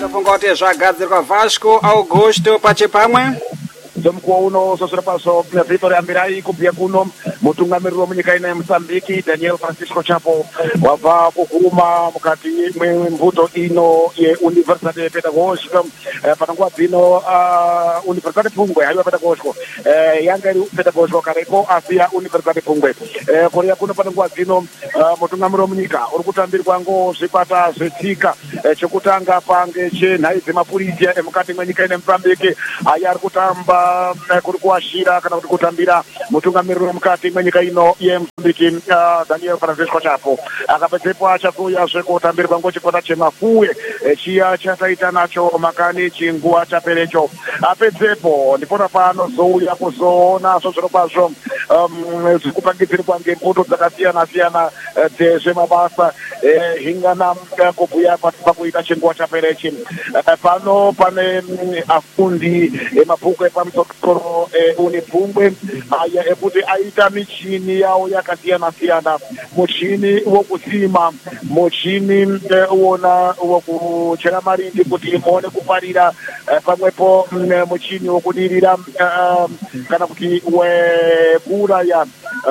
Tinofunga kuti zvagadzirwa Vasco Augusto pachipamwe Mkuu uno sosora paso na Vitor Amirai kubia kuno mutungamiriri munyika ina Mozambique Daniel Francisco Chapo wava kuguma mukati mwembuto ino ye University Pedagógica panangwa dzino University Pungwe haiwa pedagógico yanga iri pedagógico kareko afia University Pungwe korea kuno panangwa dzino mutungamiriri munyika uri kutambirwa ngo zvikwata zvetsika chekutanga pange chenhai dzemapurisia emukati mwenyika ine Mozambique aya ari kutamba kuri kuashira kana kuti kutambira mutungamiriri mukati mwenyika ino yeMozambique Daniel Francisco Chapo akapedzepo achazouya zvekutambirwa ngochikwata chemafuwe chiya chataita nacho makani chinguwa chaperecho apedzepo ndipona pano zouya kuzoona zviro kwazvo zvikupangidzirwa ngembuto dzakasiyana siyana dzezvemabasa hingana kubhuya pakuita chinguwa chaperechi pano pane afundi emabhuku epamusoro unipfungwe aya ekuti aita michini yawo yakasiyana siyana muchini wokusima muchini uona wokuchera marindi kuti muone kuparira pamwepo muchini wokudirira kana kuti wekuraya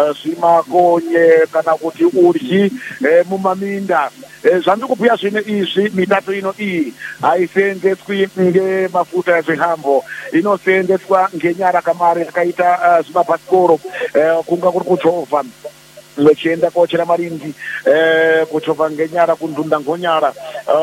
zvimakonye kana kuti uryi mumaminda zvandikubhuya zvine izvi mitatu ino iyi haisenzeswi ngemafuta ezvihambo inoseenzeswa ngenyara kamari yakaita zvimabhasikoro kunga kuri kuchovha wechienda kochera marindi kuchovha ngenyara kundunda ngonyara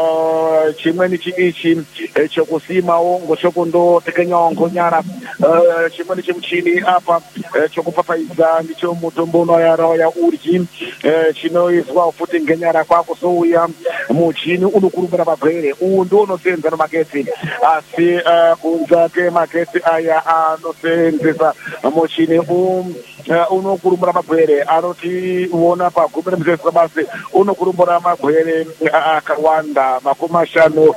chimweni chiichi chokusimawo ngochokundotekenyawo ngonyara chimweni chimuchini apa chokupfapfaidza ndicho mutombo unoyaraya uryi chinoizwa futi ngenyara kwakuzouya muchini unokurumbira magwere uwu ndiwo unoseenza nemagetsi asi kunza kwemagetsi aya anoseenzesa muchini unokurumbira magwere anoti uona pagumi remuseveswa basi unokurumbira magwere akawanda 50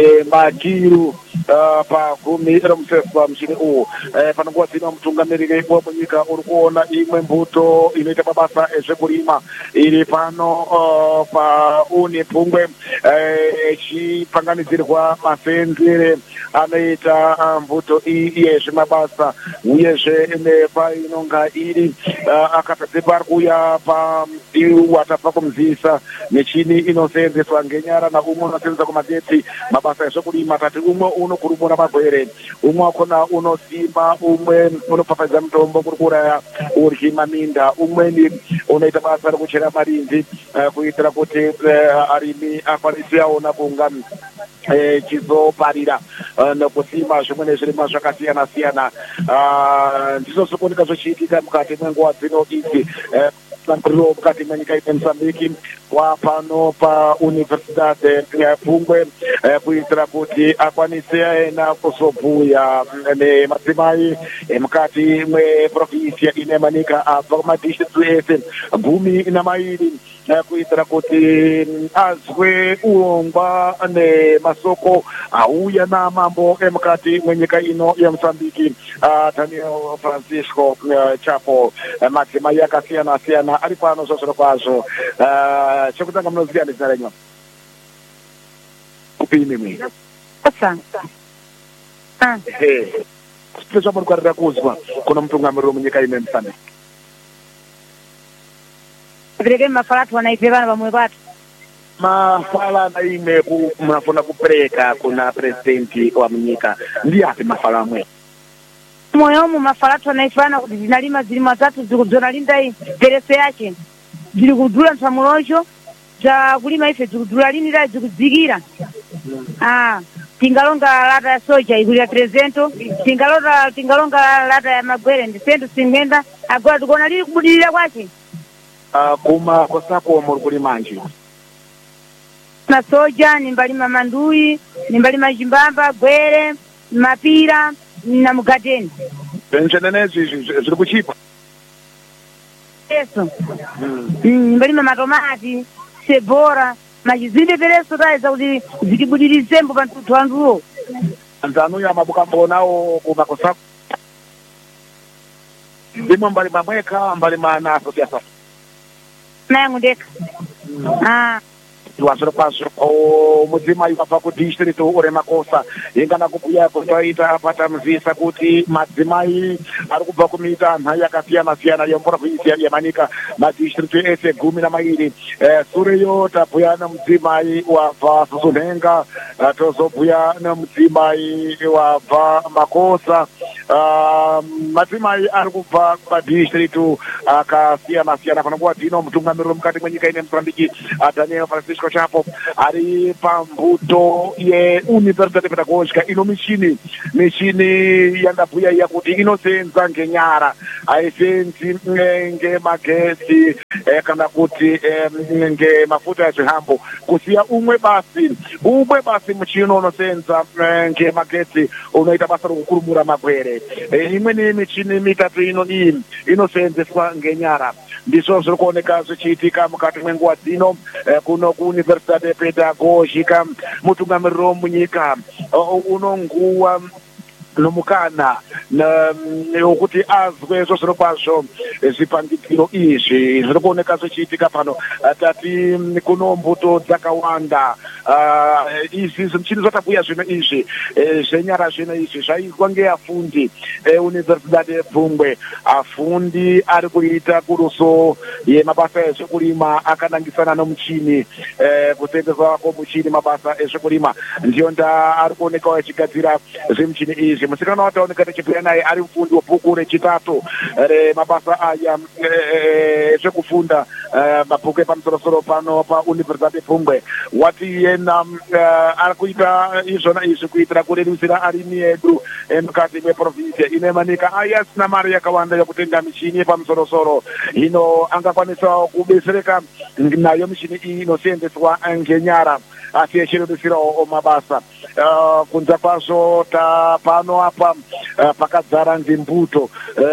makiru pagumi remuseveswa muchini uwu panonguva dzino mutungamiriri wemunyika uri kuona imwe mbuto inoita mabasa ezvekurima iri pano paunipfungwe ichipanganidzirwa maseenzere anoita mbuto iyi yezvemabasa uyezve nepainonga iri akapedzepo ari kuuya watabva kumuzisa michini inoseenzeswa ngenyara naumwe unoseenzesa kumagetsi mabasa ezvekurima tati umwe unokurumura magwere umwe wakona unosima umwe unopfapfaidza mutombo kuri kuuraya uryi maminda umweni unoita basa rekuchera marindi kuitira kuti arimi akwanise aona kunga chizoparira nekusima zvimwe nezvirimwa zvakasiyana siyana ndizvo zvikuoneka zvichiitika mukati mwenguva dzino idzi mukati mwenyika ine Mozambique wapano pauniversidade Pungwe kuitira kuti akwanise aena kuzobhuya nemadzimai mukati mweprovinsia ine manika abva kumadistrict ese 12 kuitira kuti azwe urongwa nemasoko auya namambo emukati mwenyika ino yeMozambique Daniel Francisco Chapo madzimai akasiyana siyana ari pano zvozviro kwazvo chekutanga munoziva ndezina renyu kupini mwe zvamuri kuarira kuzwa kuna mutungamiriri wemunyika ino yeMozambique Apereke mafala wanaipe vana vamwe vatu mafala na ime munafuna kupereka kuna presidenti wa munyika ndi api mafala amwe moyomu mafala wanaifana kuti zinalima zilima tatu zikuzonalinda hii perese yake zili kudula ntsamulosho za kulima ife zikudula lini la zikudzigira tingalonga lata ya soja ikulira 300 tingalonga lata ya magwere ndi 150 agora tukona lili kubudilira kwache kuma kosako muri kulimanji na soja nimbalima mandui nimbalima jimbamba gwere mapira na mugateni penjenenezi ziri kuchipa eso nimbalima matomati sebora majizinde pereso taiza kuti zikibudirisembo pantutu anzuwo anzanu ya mabuka mbonawo kuma kosako ndimo mbalima mweka mbalima na asociação nangu ndeka wazviro kwazvo mudzimai wabva kudistrict uremakosa ingana kubhuya kundoita patamzisa kuti madzimai ari kubva kumita nhai yakasiyana-siyana yeprovinsi yemanika madistrict ese 12 sureyo tabhuya nemudzimai wabva Sunhenga tozobhuya nemudzimai wabva Makosa madzimai ari kubva padistrict akasiyana-siyana panonguva dzino mutungamiriro mukati mwenyika ine Mozambique Daniel Francisco Chapo ari pambuto yeuniversity pedagogica ino michini yandabhuya iya kuti inosenza ngenyara haisenzi ngemagesi kana kuti ngemafuta ezvihambo kusiya umwe basi muchini unosenza ngemagetsi unoita basa rokukurumura magwere imweni michini mitatu ino iyi inosenzeswa ngenyara ndizvo zviri kuoneka zvichiitika mukati mwenguva dzino kuno kuuniversity pedagogica mutungamiriro munyika unonguwa nomukana wokuti azwe zvozviro kwazvo zvipangidziro izvi zviri kuoneka zvichiitika pano tati kuno mbuto dzakawanda izvi zvimuchini zvatabhuya zvino izvi zvenyara zvino izvi zvaizwa ngeafundi euniversity yepfungwe afundi ari kuita kuruso yemabasa ezvekurima akanangisana nomuchini kusenzeswa kwomuchini mabasa ezvekurima ndiyo nda ari kuonekawo achigadzira zvemuchini izvi musikana wataoneka tichibhuya naye ari mufundi webhuku rechitatu remabasa aya zvekufunda mabhuku epamusoro-soro pano pauniversity yepfungwe wati yena ari kuita izvona izvi kuitira kurerusira arimi edu mukati meprovinsi ine manika aya asina mari yakawanda yokutenga michini yepamusoro-soro hino angakwanisawo kubetsereka nayo michini iyi inosenzeswa ngenyara asi yechirerusirawo mabasa kunza kwazvo pano apa pakadzara nzimbuto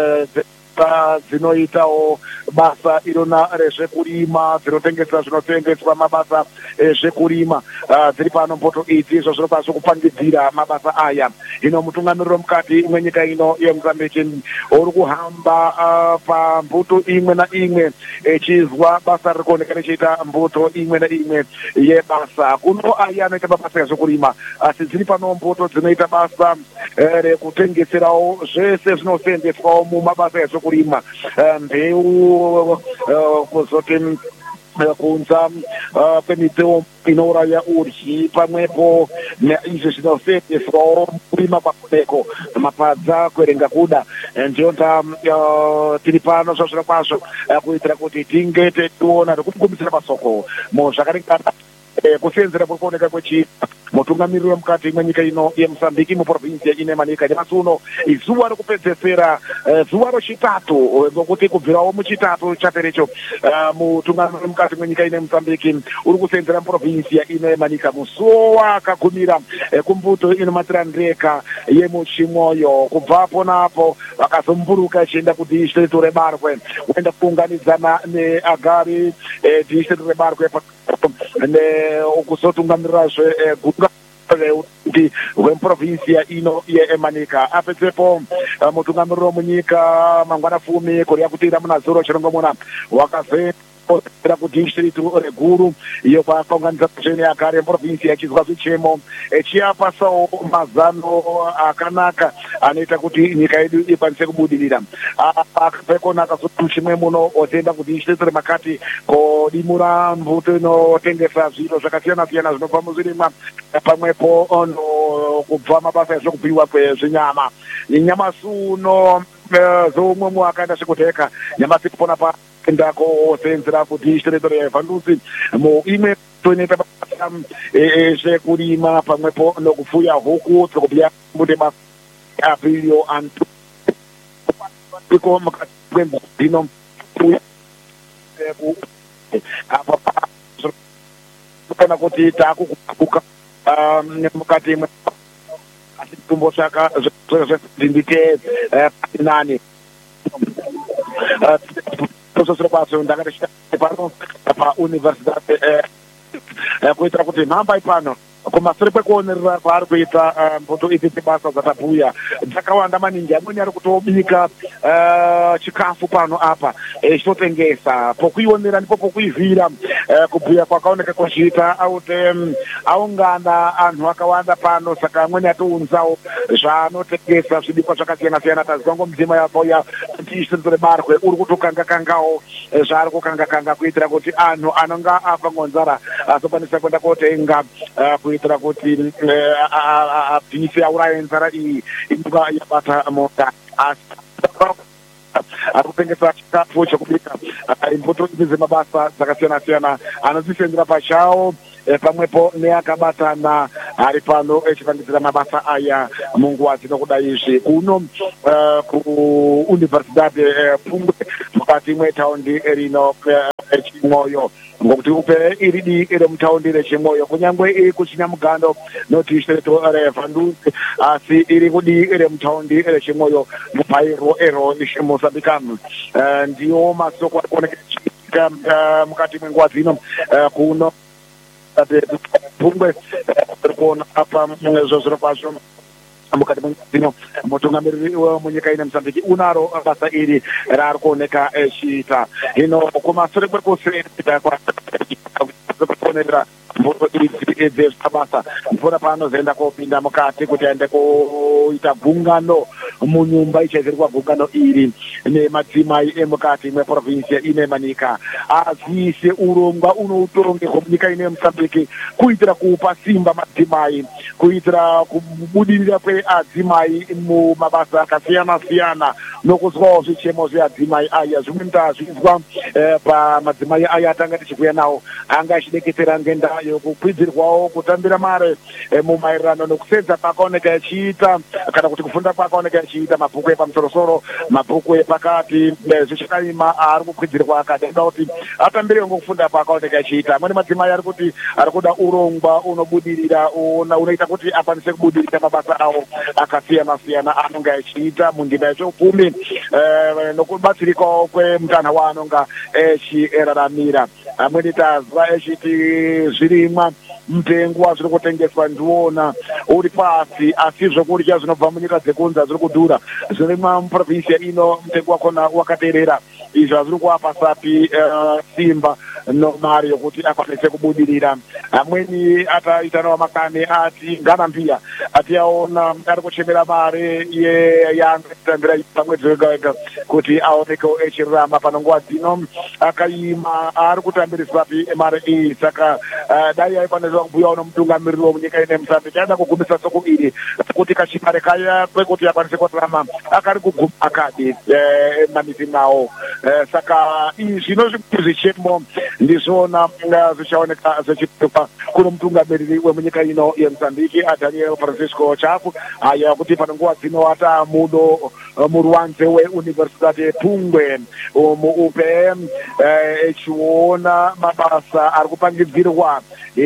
dzinoitawo basa irona rezvekurima dzinotengesa zvinotengeswa mabasa ezvekurima dziri pano mbuto idzi izvo zviro kwazvo kupangidzira mabasa aya hino mutungamiriro mukati mwenyika ino yeMozambique uri kuhamba pambuto imwe naimwe echizwa basa riri kuoneka richiita mbuto imwe naimwe yebasa kuno aya anoita mabasa ezvekurima asi dziri pano mbuto dzinoita basa rekutengeserawo zvese zvinosenzeswawo mumabasa ezvekurima mbeu kuzoti kunza kwemidziyo inouraya uryi pamwepo neizvi zvinosenzeswawo kurima kwakudeko mapadza kuerenga kuda ndiyo nda tiri pano zvazviro kwazvo kuitira kuti tinge tichiona nekukumbitsira masoko muzvakaringana kusenzera kuri kuoneka kwechiita mutungamiriro mukati mwenyika ino yeMozambique muprovinsi ine manika nyamasi uno izuva rekupedzesera zuva rechitatu rokuti kubvirawo muchitatu chaperecho mutungamiriro mukati mwenyika ine Mozambique uri kusenzera muprovinsi ine manika musuwo wakagumira kumbuto inomatira ndeka yemuchimwoyo kubvapo napo vakazomburuka ichienda kudistrict rebarwe kuenda kuunganidzana neagari district rebarwe ukuzotungamirizve kuti hweprovinsi ino yeemanika apedzepo mutungamiriro munyika mangwana fumi kuri yakutira muna 0 chirongomuna wakazoera kudistrict reguru iyo kwakaunganidza zvene agari eprovinsi yachizwa zvichemo echiapasawo mazano akanaka anoita kuti nyika yedu ikwanise kubudirira akapekona akazoti chimwe muno otenda kudistrict remakati kodimura mbuto inotengesa zviro zvakasiyana-siyana zvinobva muzvirimwa pamwepo kubva mabasa ezvekubhiwa kwezvinyama nyamasi uno zomwe muakaenda zvekuteka nyamasi kupona paenda kosenzera kudistrict revhandusi muimwe toinoita basa zvekurima pamwepo nokufuya huku dzokubhuya mbuto aprilio antu iko mukati mwenzino apa kana kuti takukuka mukati asi tumbotsvaka zvindite nani tososiro kwazo ndakati pano pauniversity kuitira kuti nhamba ipano kumashure kwekuonerera kwaari kuita mbuto idzi dzebasa dzatabuya dzakawanda maningi. Amweni ari kutobika chikafu pano apa chitotengesa. Pokuionera ndipo pokuivhira kubhuya kwakaoneka kuchiita aungana anhu akawanda pano, saka amweni atounzawo zvaanotengesa zvidikwa zvakasiyana-siyana. Taziva ngomudzima yavoya kuti ishiridzore barwe uri kutokanga-kangawo zvaari kukanga-kanga kuitira kuti anhu anonga afa ngonzara azokwanisa kuenda kotenga kuitira kuti abvise auraye nzara iyi inonga yabata mota. Ari kutengesa chikafu chekubika imbuto idzi dzemabasa dzakasiyana-siyana anodzisenzera pachawo pamwepo neakabatana ari pano echipangidzira mabasa aya munguva dzinokuda izvi kuno kuuniversidade Pungwe mukati mwetaundi rino reChimoyo, ngokuti upe iri remutaundi reChimoyo kunyangwe iri kuchinyamugando notisteto revanduzi asi iri kudi remutaundi reChimoyo mupairo ero Mozambique. Ndiwo masoko ari kuoneka mukati mwenguva dzino kuno Pungwe kuona apa zviro kwazvo mukati mwezvino mutungamiriri wemunyika ine Mozambique unaro basa iri raari kuoneka echiita. Hino kumashure kwekusenda kwakuonerera mbuto idzi dzebasa ndipona paanozoenda kopinda mukati kuti aende koita gungano munyumba ichaizirwa gungano iri nemadzimai emukati mweprovinsi ine Manika. Aziise urongwa unoutonge munyika ine Mozambique kuitira kupa simba madzimai, kuitira kubudirira kweadzimai mumabasa akasiyana-siyana nokuzwawo zvichemo zveadzimai aya. Zvimwe ndazvizwa pamadzimai aya atanga tichibhuya nawo anga achideketsera ngendaa yokukwidzirwawo kutambira mare mumaererano nokusedza kwaakaoneka achiita kana kuti kufunda kwaakaoneka achiita mabhuku epamusoro-soro, mabhuku epakati, zvichakaima ari kukwidzirwa akadaida kuti atambirewo ngokufunda kwaakaoneka achiita. Amweni madzimai ari kuti ari kuda urongwa unobudirira unoita kuti akwanise kubudirira mabasa awo akasiyana-siyana anonga achiita mundima yechoupfumi nokubatsirikawo kwemutanha waanonga echiraramira. Amweni tazwa echiti zvirimwa mutengo zviri kutengeswa ndiwona uri pasi, asi zvokudya zvinobva munyika dzekunze zviri kudhura. Zvirimwa muprovinsi ino mutengo wakona wakaterera. Izvi hazviri kuvapa sapi simba nomari yokuti akwanise kubudirira. Amweni ataita nawo makani ati nganambiya atiaona ari kuchemera mare yaangatambira pamwedzi wega-wega kuti aonekewo echirarama. Pano nguva dzino akaima ari kutambiriswapi mare iyi, saka dai aikwanisa kubhuyawo nomutungamiriri womunyika ine Mozambique aida kugumisa soko iri kuti kachimare kaya kwekuti akwanise kurarama akari kuguma akadi mamizi mwawo. Saka zvino zvichemo ndizvona zvichaoneka zvichipa kuno mutungamiriri wemunyika ino yeMozambique Daniel Francisco Chafu aya kuti pano nguva dzino ata mudo muruwanze weuniversidade Pungwe muupe echiona mabasa ari kupangidzirwa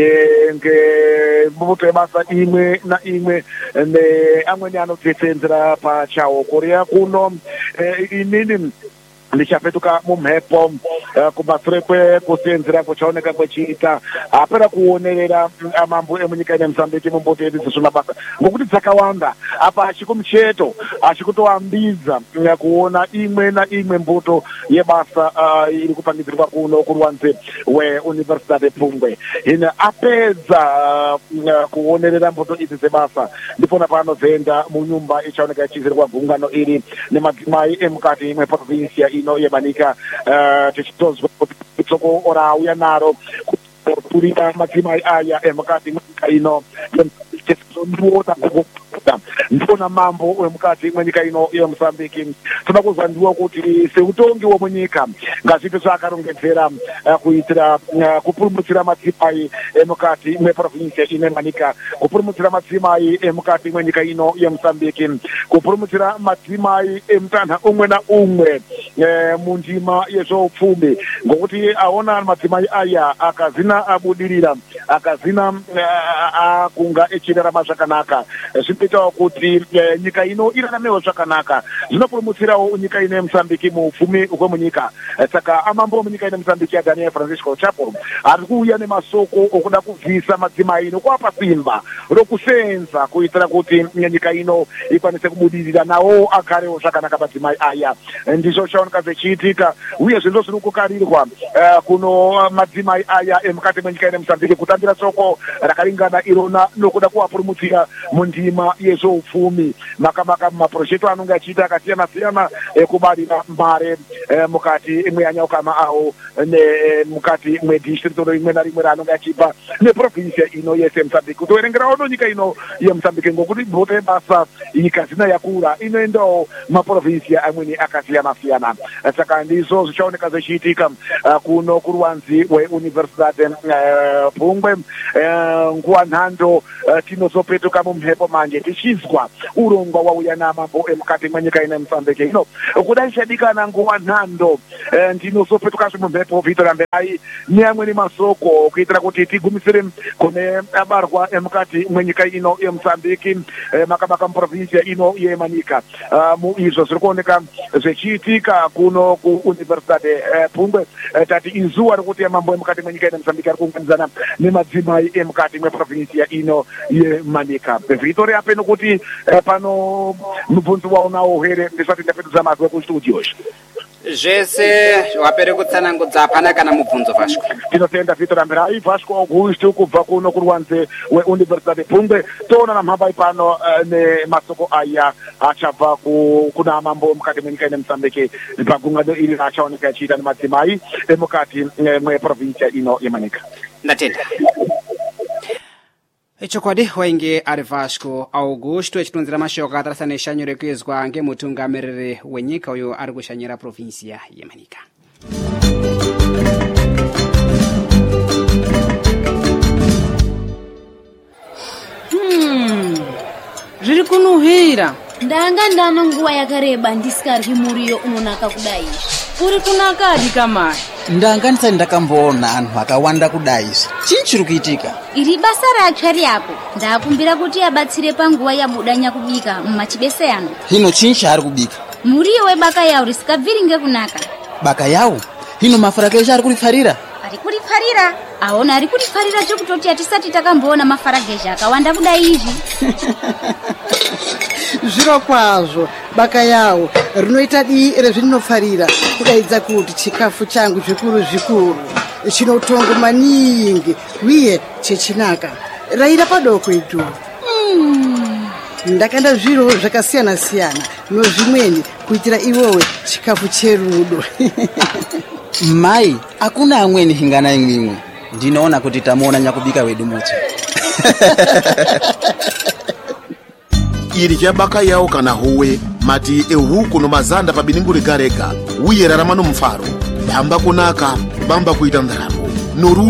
ngembuto yebasa imwe naimwe neamweni anodzitsenzera pachawo. Korea kuno inini ndichapetuka mumhepo kumashure kwekusenzera kuchaoneka kwechiita apera kuonerera mambo emunyika ine Mozambique mumbuto idzi dzezvemabasa ngokuti dzakawanda apa achikumucheto achikutoambidza kuona imwe naimwe mbuto yebasa iri kupangidzirwa kuno kuruwanze weuniversidade Pungwe. Hino apedza kuonerera mbuto idzi dzebasa ndipona paanozoenda munyumba ichaoneka ichizirwa gungano iri nemadzimai emukati mweprovinsi ino yeManika. Tichitozwa kuti tsoko orauya naro kuturira madzimai aya emukati mwenyika ino ndipona mambo wemukati mwenyika ino yeMozambique. Toda kuzwa ndiwo kuti seutongi womunyika ngazvipe zvaakarongedzera kuitira kupulumutsira madzimai emukati mweprovinsi ine Manika, kupulumutsira madzimai emukati mwenyika ino yeMozambique, kupulumutsira madzimai emutanha umwe naumwe mundima yezvoupfumi, ngokuti aona madzimai aya akazina abudirira, akazina akunga echirarama zvakanaka, zvinoita zvinoitawo kuti nyika ino iraramewo zvakanaka, zvinopulumutsirawo nyika ino yeMozambique muupfumi hwemunyika. Saka amambo munyika ino yeMozambique Daniel Francisco Chapo ari kuuya nemasoko okuda kubvisa madzimai nokuapa simba rokusenza kuitira kuti nyika ino ikwanise kubudirira nawo agarewo zvakanaka madzimai aya. Ndizvo chaoneka zvichiitika uye zvinhu zviri kukarirwa kuno madzimai aya emukati mwenyika ino yeMozambique kutambira soko rakaringana irona nokuda kuwapurumutsira mundima yezveupfumi makamaka mumapurojekti anonge achiita akasiyana-siyana ekubarira mare mukati mweanyaukama awo nemukati mwedistrito rimwe narimwe raanonge achipa neprovinsia ino yese yeMozambique. Kutoverengerawo no nyika ino yeMozambique ngokuti bhota yebasa ikazina yakura inoendawo maprovinsia amweni akasiyana-siyana. Saka ndizvo zvichaoneka zvichiitika kuno kuruwanzi weuniversitate Pungwe. Nguva nhando tinozopetuka mumhepo manje tichizwa urongwa wauya namambo emukati mwenyika ino yeMozambique ino kudai chadikana nguva nhando ndinozopetuka mumhepo Victor Amberai neamweni masoko kuitira kuti tigumisire kune abarwa emukati mwenyika ino yeMozambique makamaka muprovinsia ino yeManyika. Muizvo zviri kuoneka zvichiitika kuno kuuniversitate Pungwe tati izuwa rekuti amambo emukati mwenyika ino yeMozambique ari kuunganidzana nemadzimai emukati mweprovinsia ino yeManyika. Victoria peno kuti pano mubvunzo waunawo here ndisati ndapetudza mazwe kustudios zvese wapere kutsanangudza hapana kana mubvunzo Vasco. Tinotenda Victor Amberai Vasco Augusto kubva kuno kuruwanze weuniversitate Pungwe. Toona mhamba pano nemasoko aya achabva kuna mambo mukati mwenyika ino yeMozambique pagungano iri rachaoneka achiita nemadzimai emukati mweprovinsia ino yeManyika. Ndatenda. Chokwadi wainge ari Vasco Augusto echitonzera mashoko atarasana neshanyo rekuizwa ngemutungamiriri wenyika uyo ari kushanyira provinsia yeManyika. Zviri kunuhira. Ndanga ndano nguva yakareba ndisikaryi muriyo unonaka kudai. Uri kunakadi kamai? Ndanga ndisati ndakamboona anhu akawanda kudai. Chii chiri kuitika? Iri basa ratsva riapo. Ndakumbira kuti abatsire panguva yabudanya kubika mumachibese ano. Hino chii chaari kubika? Muriyo webaka yawo risikabviri ngekunaka. Baka yawo? Hino mafara kesha ari kurifarira? Ari kurifarira? Aona ari kurifarira chokutoti atisati takamboona mafaragesha akawanda kudai izvi. Zviro kwazvo baka yawo rinoita dii rezvinofarira kudaidza kuti chikafu changu zvikuru chinotongo maningi uye chechinaka raira padoko itu. Ndakanda zviro zvakasiyana-siyana nozvimweni kuitira iwowe chikafu cherudo. Mai, akuna amweni hingana imwimwe. Ndinoona kuti tamuona nyakubika wedu muti. Iri chabaka yawo kana howe mati ehuku nomazanda pabininguri garega uye raramano mfaro bamba kunaka bamba kuita ndaramo noru